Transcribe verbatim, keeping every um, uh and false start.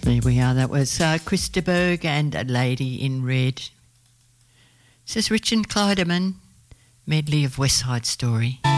There we are. That was uh, Chris de Burgh and A Lady in Red. This is Richard Clydeman, medley of West Side Story.